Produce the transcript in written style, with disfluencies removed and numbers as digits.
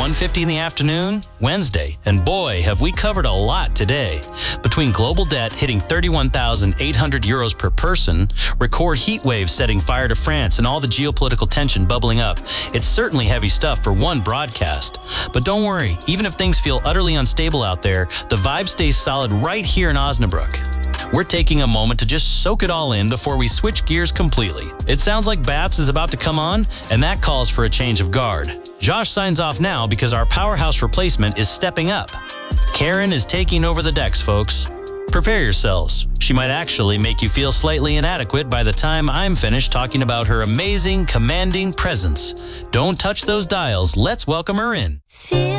1:50 in the afternoon, Wednesday. And boy, have we covered a lot today. Between global debt hitting 31,800 euros per person, record heat waves setting fire to France, and all the geopolitical tension bubbling up, it's certainly heavy stuff for one broadcast. But don't worry, even if things feel utterly unstable out there, the vibe stays solid right here in Osnabrück. We're taking a moment to just soak it all in before we switch gears completely. It sounds like Baths is about to come on, and that calls for a change of guard. Josh signs off now because our powerhouse replacement is stepping up. Karen is taking over the decks, folks. Prepare yourselves. She might actually make you feel slightly inadequate by the time I'm finished talking about her amazing, commanding presence. Don't touch those dials. Let's welcome her in.